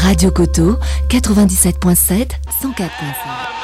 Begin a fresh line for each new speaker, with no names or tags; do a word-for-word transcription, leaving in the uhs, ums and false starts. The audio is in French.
Radio Coteau, quatre-vingt-dix-sept point sept, cent quatre point cinq.